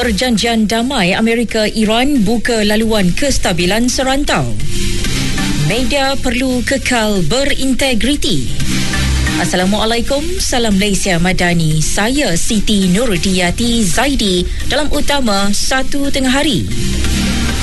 Perjanjian damai Amerika-Iran buka laluan kestabilan serantau. Media perlu kekal berintegriti. Assalamualaikum, salam Malaysia Madani. Saya Siti Nurdiyati Zaidi dalam utama 1 tengah hari.